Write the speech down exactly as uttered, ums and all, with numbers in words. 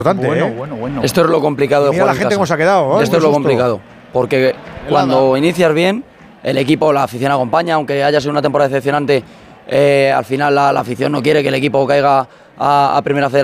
Bueno, ¿eh? bueno, bueno. Esto es lo complicado de Mira jugar la en gente casa. cómo se ha quedado, ¿eh? Esto es Muy lo susto. complicado. Porque cuando inicias bien, el equipo, la afición acompaña, aunque haya sido una temporada decepcionante, eh, al final la, la afición no quiere que el equipo caiga a, a primera federación.